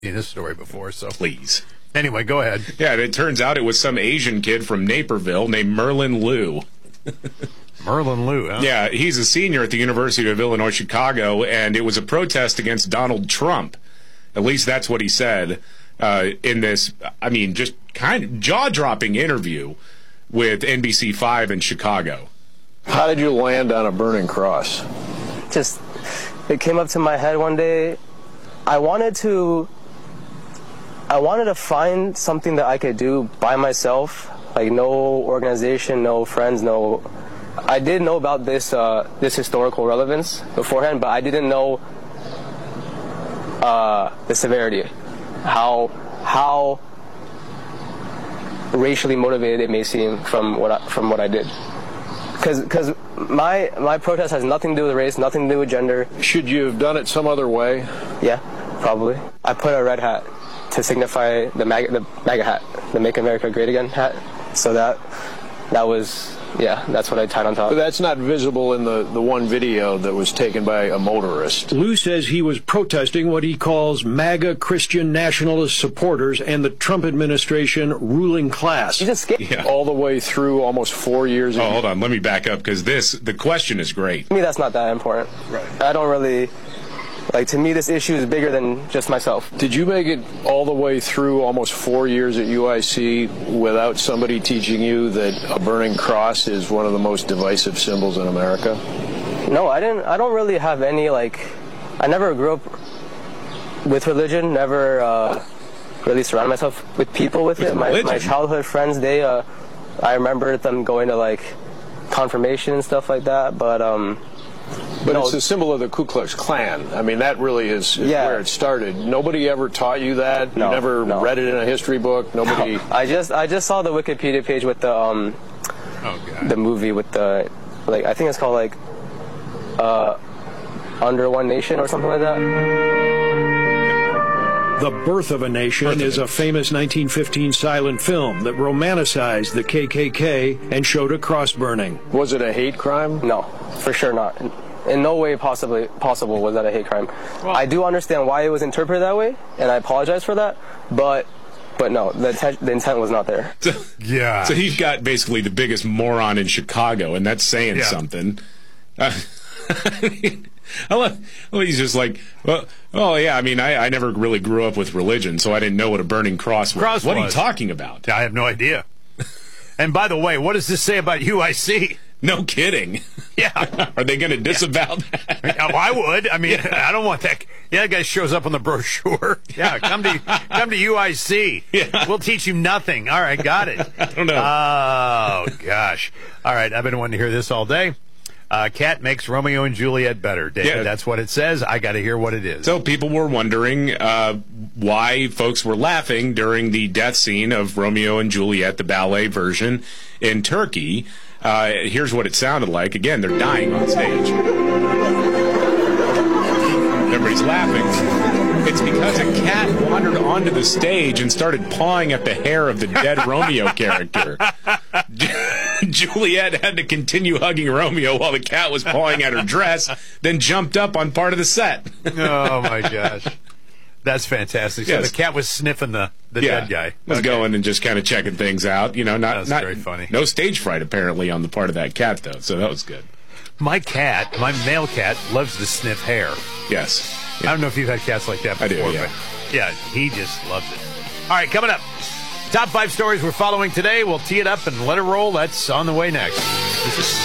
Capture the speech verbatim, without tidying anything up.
seen this story before, so Please. Anyway, go ahead. Yeah, and it turns out it was some Asian kid from Naperville named Merlin Liu. Merlin Liu, huh? Yeah, he's a senior at the University of Illinois Chicago, and it was a protest against Donald Trump. At least that's what he said uh, in this, I mean, just kind of jaw-dropping interview with N B C five in Chicago. How did you land on a burning cross? Just, it came up to my head one day. I wanted to, I wanted to find something that I could do by myself, like no organization, no friends, no. I did know about this uh, this historical relevance beforehand, but I didn't know uh, the severity, how how racially motivated it may seem from what I, from what I did. Because because my my protest has nothing to do with race, nothing to do with gender. Should you have done it some other way? Yeah, probably. I put a red hat to signify the MAGA, the MAGA hat, the Make America Great Again hat. So that that was, yeah, that's what I tied on top. But that's not visible in the, the one video that was taken by a motorist. Liu says he was protesting what he calls MAGA Christian nationalist supporters and the Trump administration ruling class. You just skip Yeah. All the way through almost four years. Oh, hold on. Let me back up, because this, the question is great. To me, that's not that important. Right. I don't really, like, to me, this issue is bigger than just myself. Did you make it all the way through almost four years at U I C without somebody teaching you that a burning cross is one of the most divisive symbols in America? No, I didn't. I don't really have any, like, I never grew up with religion, never uh, really surrounded myself with people with, with it. My, my childhood friends, they, uh, I remember them going to, like, confirmation and stuff like that, but, um... But no, it's a symbol of the Ku Klux Klan. I mean, that really is, is yeah. where it started. Nobody ever taught you that? No, you never no. read it in a history book? Nobody... No. I just I just saw the Wikipedia page with the um Oh, God. the movie with the, like, I think it's called, like, uh Under One Nation or something like that. The Birth of a Nation is a famous nineteen fifteen silent film that romanticized the K K K and showed a cross burning. Was it a hate crime? No, for sure not. In no way possibly possible was that a hate crime. Well, I do understand why it was interpreted that way, and I apologize for that, but but no, the intent, the intent was not there. So, yeah. So he's got basically the biggest moron in Chicago, and that's saying Yeah. something. Uh, I mean, I love, well, he's just like, well, oh, yeah, I mean, I, I never really grew up with religion, so I didn't know what a burning cross was. Cross what was. are you talking about? I have no idea. And by the way, what does this say about U I C? No kidding. Yeah. Are they going to disavow that? Oh, I would. I mean, yeah. I don't want that. Yeah, that guy shows up on the brochure. Yeah, come to come to U I C. Yeah. We'll teach you nothing. All right, got it. I don't know. Oh, gosh. All right, I've been wanting to hear this all day. Uh, Cat makes Romeo and Juliet better, David. Yeah. That's what it says. I got to hear what it is. So people were wondering uh, why folks were laughing during the death scene of Romeo and Juliet, the ballet version, in Turkey. Uh, here's what it sounded like. Again, they're dying on stage. Everybody's laughing. It's because a cat wandered onto the stage and started pawing at the hair of the dead Romeo character. Juliet had to continue hugging Romeo while the cat was pawing at her dress, then jumped up on part of the set. Oh, my gosh. That's fantastic. So Yes. the cat was sniffing the, the Yeah, dead guy. was Okay. going and just kind of checking things out. You know, not That's not very funny. No stage fright apparently on the part of that cat though, so that was good. My cat, my male cat, loves to sniff hair. Yes, I don't know if you've had cats like that I before, do, yeah. but yeah, he just loves it. All right, coming up, top five stories we're following today. We'll tee it up and let it roll. That's on the way next. This is